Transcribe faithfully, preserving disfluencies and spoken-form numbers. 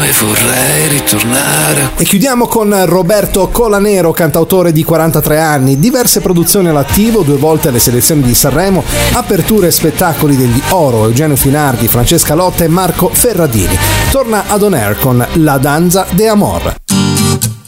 come vorrei ritornare. E chiudiamo con Roberto Colanero, cantautore di quarantatré anni, diverse produzioni all'attivo, due volte alle selezioni di Sanremo, aperture e spettacoli degli Oro, Eugenio Finardi, Francesca Lotta e Marco Ferradini. Torna ad On Air con La Danza de Amor.